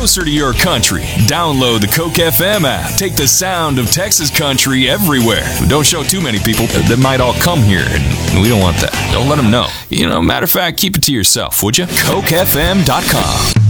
closer to your country. Download the Coke FM app. Take the sound of Texas country everywhere. Don't show too many people. They might all come here, and we don't want that. Don't let them know. Matter of fact, keep it to yourself, would you? CokeFM.com.